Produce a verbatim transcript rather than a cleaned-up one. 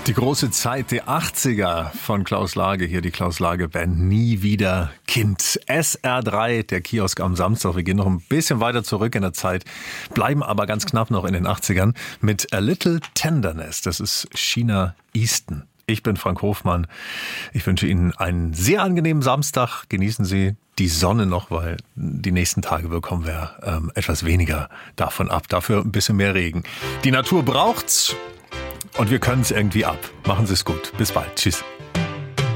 Die große Zeit der achtziger von Klaus Lage, hier die Klaus Lage Band Nie wieder Kind. S R drei, der Kiosk am Samstag. Wir gehen noch ein bisschen weiter zurück in der Zeit, bleiben aber ganz knapp noch in den achtzigern mit A Little Tenderness. Das ist Sheena Easton. Ich bin Frank Hofmann. Ich wünsche Ihnen einen sehr angenehmen Samstag. Genießen Sie die Sonne noch, weil die nächsten Tage bekommen wir ähm, etwas weniger davon ab. Dafür ein bisschen mehr Regen. Die Natur braucht's und wir können es irgendwie ab. Machen Sie es gut. Bis bald. Tschüss.